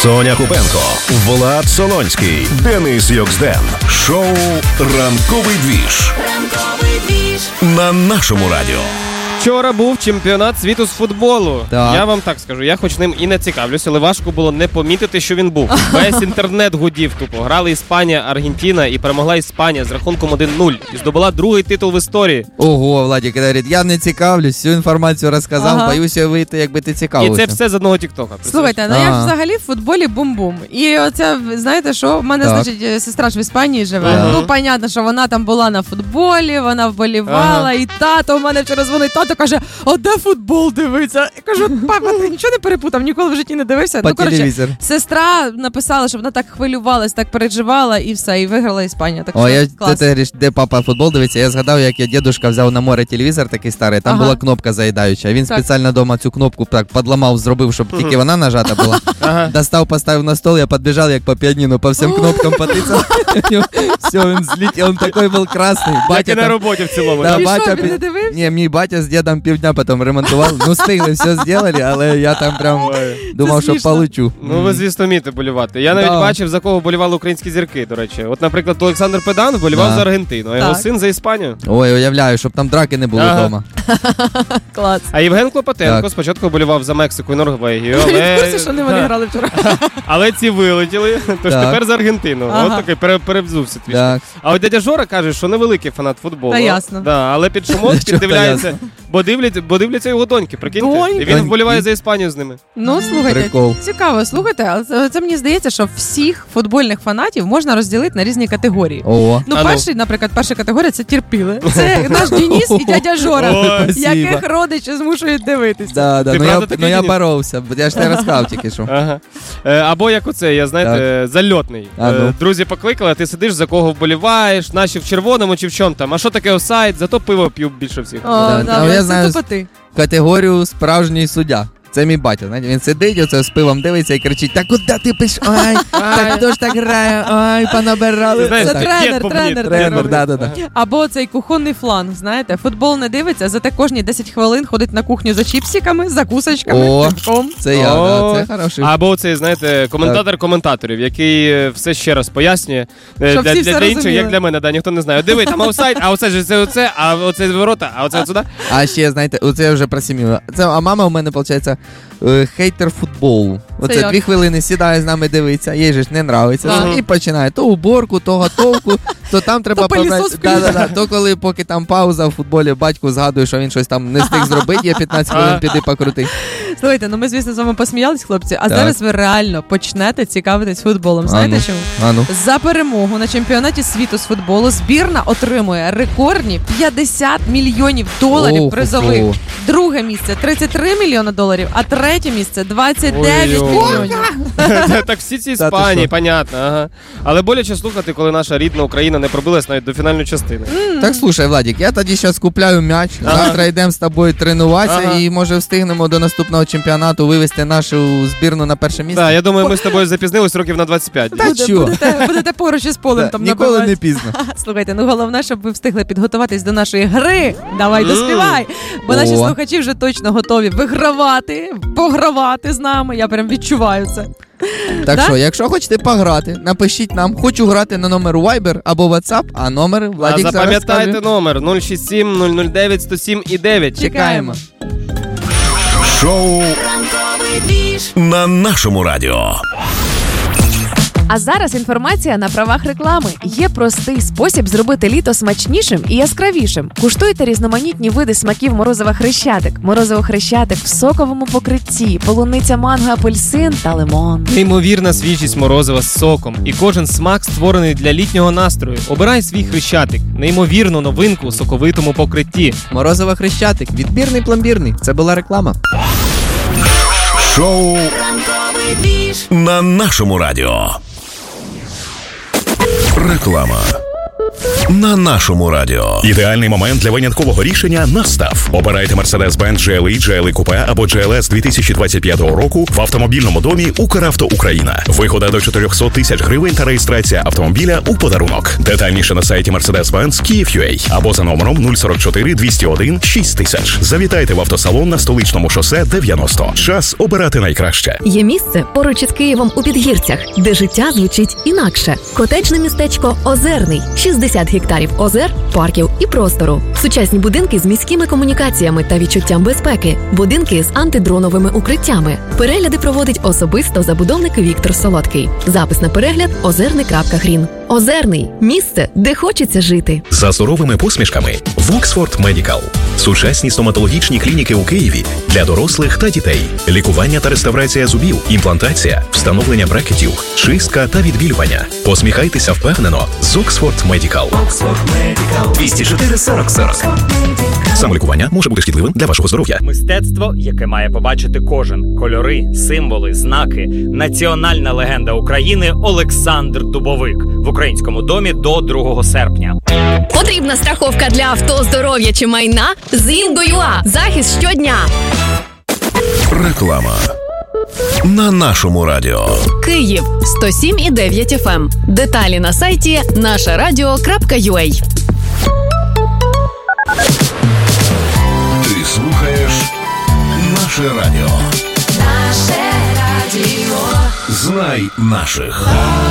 Соня Купенко, Влад Солонський, Денис Йоксден. Шоу «Ранковий двіж» на нашому радіо. Вчора був чемпіонат світу з футболу. Так. Я вам так скажу, я хоч ним і не цікавлюсь, але важко було не помітити, що він був. Весь інтернет гудів тупо. Грали Іспанія, Аргентина і перемогла Іспанія з рахунком 1-0. І здобула другий титул в історії. Ого, Владик говорить, я не цікавлюсь, всю інформацію розказав, боюся вийти, якби ти цікавився. І це все з одного тіктока. Слухайте, ну я ж взагалі в футболі бум-бум. І оце, знаєте що, в мене, значить, сестра ж в Іспанії живе. Ну, понятно, що вона там була на футболі, вона вболівала, і тато в мене вчора дзвонить, тато каже, а де футбол дивиться? Я кажу, папа, ти нічого не перепутав, ніколи в житті не дивився. По телевізору. Сестра написала, щоб вона так хвилювалась, так переживала, і все, і виграла Іспанія. Так о, що клас. Ти говориш, де папа футбол дивиться, я згадав, як я дедушка взяв на море телевізор такий старий, там була кнопка заїдаюча, він спеціально вдома цю кнопку так підламав, зробив, щоб тільки вона нажата була. Достав, поставив на стол, я підбіжав, як по піаніно, по всім кнопкам потицяв. Все, він злетів, він такий був красний. Як і на роботі в цілому. І що, він не дивився? Ні, мій батя з дідом півдня потім ремонтував. Ну, встигли, все зробили, але я там прям думав, що получу. Ну, ви, звісно, вмієте болювати. Я навіть бачив, за кого болювали українські зірки, до речі. От, наприклад, Олександр Педан болював за Аргентину, а його син за Іспанію. Ой, уявляю, щоб там драки не було вдома. Клас. А Євген Клопотенко спочатку болював за Мексику і Норвегію, Він в курсі, що не вони грали вчора. але ці вилетіли, тож тепер за Аргентину. От такий перевзувся трішки. А от дядя Жора каже, що невеликий фанат футболу. Та ясно. Але під шумок піддивляється, бо дивляться його доньки, прикиньте. І він вболіває за Іспанію з ними. Ну, слухайте, прикол. Цікаво, слухайте, але це мені здається, що всіх футбольних фанатів можна розділити на різні категорії. О. Ну, перша категорія – це терпіли. Це наш Денис і дядя Жора, яких родичі змушують дивитися. Да, ну я боровся, я ж не розказав тільки що. Або як оце, я, знаєте, зальотний. Друзі покликали, а ти сидиш, за кого вболіваєш, наші в червоному чи в чому там. А що таке офсайд? Зато пиво п'ю більше всіх. Я знаю категорію справжній суддя. Це мій батя, знаєте, він сидить, оце з пивом дивиться і кричить, та куди ти пиш? Ай, так хто ж так грає? Ай, понабирали. Це тренер. Да. Або цей кухонний фланг, знаєте, футбол не дивиться, зате кожні 10 хвилин ходить на кухню за чіпсиками, закусочками, пивком. Це я, це хороший. Або цей, знаєте, коментатор коментаторів, який все ще раз пояснює. Для інших, як для мене, ніхто не знає. Диви, там офсайд, а оце ж це оце, а оце з ворота, а оце сюди. А ще, знаєте, оце я вже про сім'ю. А мама у мене, виходить, хейтер футболу. Оце 2 хвилини сідає з нами дивиться, їй же ж не нравиться. І починає то уборку, то готовку, то там треба побрати. То коли поки там пауза в футболі, батько згадує, що він щось там не встиг зробити, є 15 хвилин піди покрути. Слухайте, ну ми, звісно, з вами посміялись, хлопці, а зараз ви реально почнете цікавитись футболом. Знаєте чому? За перемогу на чемпіонаті світу з футболу збірна отримує рекордні $50 мільйонів призових. Друге місце – $33 мільйони, а третє місце – $29 мільйонів. Так всі ці Іспанії, понятно. Але боляче слухати, коли наша рідна Україна не пробилась навіть до фінальної частини. Так, слухай, Владик, я тоді зараз купляю м'яч, завтра йдемо з тобою тренуватися і, може, встигнемо до наступного чемпіонату вивести нашу збірну на перше місце. Так, я думаю, ми з тобою запізнились років на 25. Будете поруч із полем там набивати. Ніколи не пізно. Слухайте, ну головне, щоб ви встигли підготуватись до нашої гри. Давай, доспівай. Бо наші слухачі вже точно готові вигравати, погравати з нами. Я прям відчуваю це. Так що, якщо хочете пограти, напишіть нам, хочу грати на номер Viber або WhatsApp, а номер Владик зараз скаже. Запам'ятайте номер 067 009 107 і 9. Чекаємо. Шоу на нашому радіо. А зараз інформація на правах реклами. Є простий спосіб зробити літо смачнішим і яскравішим. Куштуйте різноманітні види смаків морозива Хрещатик. Морозиво Хрещатик в соковому покритті, полуниця, манго, апельсин та лимон. Неймовірна свіжість морозива з соком. І кожен смак створений для літнього настрою. Обирай свій Хрещатик. Неймовірну новинку у соковитому покритті. Морозиво Хрещатик. Відбірний пломбірний. Це була реклама. Шоу на нашому радіо. Реклама. На нашому радіо. Ідеальний момент для виняткового рішення настав. Обирайте Mercedes-Benz GLE, GLE Coupe або GLS 2025 року в автомобільному домі «Укравто Україна». Вигода до 400 тисяч гривень та реєстрація автомобіля у подарунок. Детальніше на сайті Mercedes-Benz Kyiv.ua або за номером 044 201 6000. Завітайте в автосалон на Столичному шосе 90. Час обирати найкраще. Є місце поруч із Києвом у Підгірцях, де життя звучить інакше. Котеджне містечко Озерний. 60 гектарів озер, парків і простору. Сучасні будинки з міськими комунікаціями та відчуттям безпеки. Будинки з антидроновими укриттями. Перегляди проводить особисто забудовник Віктор Солодкий. Запис на перегляд озерний.грін. Озерний – місце, де хочеться жити. За здоровими посмішками в Oxford Medical. Сучасні стоматологічні клініки у Києві для дорослих та дітей. Лікування та реставрація зубів, імплантація, встановлення брекетів, чистка та відбілювання. Посміхайтеся впевнено з Oxford Medical. 204 40 40. Самолікування може бути шкідливим для вашого здоров'я. Мистецтво, яке має побачити кожен. Кольори, символи, знаки. Національна легенда України Олександр Дубовик. В Українському домі до 2 серпня. Потрібна страховка для авто, здоров'я чи майна? З Інго.ua. Захист щодня. Реклама. На нашому радіо. Київ 107,9 FM. Деталі на сайті нашарадіо.ua. Ти слухаєш наше радіо. Наше радіо. Знай наших.